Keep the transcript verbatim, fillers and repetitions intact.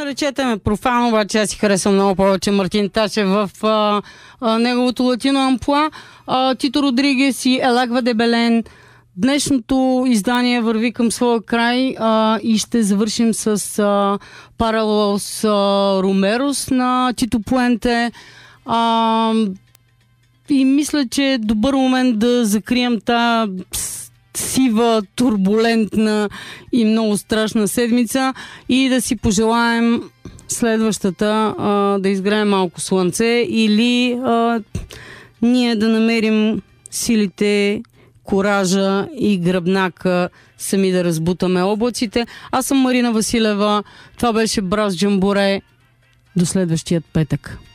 наречете ме профан, обаче аз си харесвам много повече Мартин Ташев в а, а, неговото латино амплуа. А, Тито Родригес и Елагва де Белен. Днешното издание върви към своя край а, и ще завършим с а, Parallels Ромерос на Тито Пуенте. А, и мисля, че е добър момент да закрием тази сива, турбулентна и много страшна седмица и да си пожелаем следващата а, да изграем малко слънце или а, ние да намерим силите, коража и гръбнака сами да разбутаме облаците. Аз съм Марина Василева. Това беше Брас Джамборе. До следващият петък.